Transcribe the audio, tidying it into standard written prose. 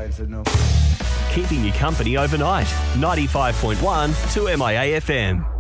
and said no. Keeping you company overnight. 95.1 to MIA FM.